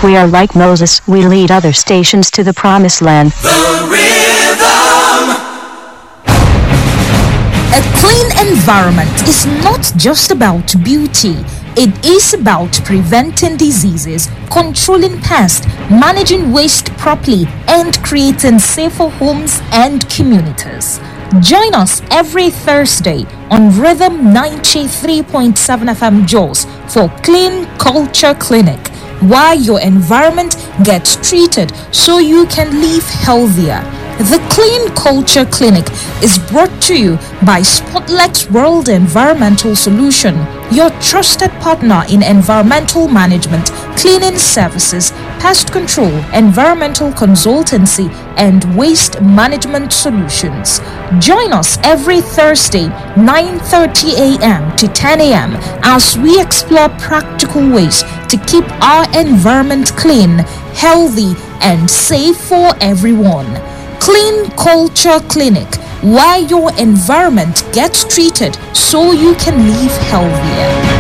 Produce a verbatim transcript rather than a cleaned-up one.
We are like Moses, we lead other stations to the promised land. The Rhythm. A clean environment is not just about beauty. It is about preventing diseases, controlling pests, managing waste properly, and creating safer homes and communities. Join us every Thursday on Rhythm ninety-three point seven F M Jos for Clean Culture Clinic, while your environment gets treated so you can live healthier. The Clean Culture Clinic is brought to you by Spotlex World Environmental Solution, your trusted partner in environmental management, cleaning services, pest control, environmental consultancy, and waste management solutions. Join us every Thursday, nine thirty a.m. to ten a.m. as we explore practical ways to keep our environment clean, healthy, and safe for everyone. Clean Culture Clinic, where your environment gets treated so you can live healthier.